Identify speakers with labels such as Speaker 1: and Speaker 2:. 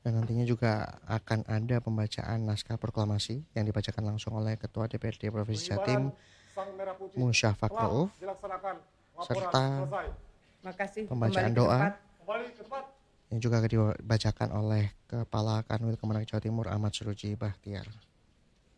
Speaker 1: Dan nantinya juga akan ada pembacaan naskah proklamasi yang dibacakan langsung oleh Ketua DPRD Provinsi Jatim, Musyafak Rauf, serta pembacaan doa yang juga akan dibacakan oleh Kepala Kanwil Kemenang Jawa Timur Ahmad Suruji Bahtiar.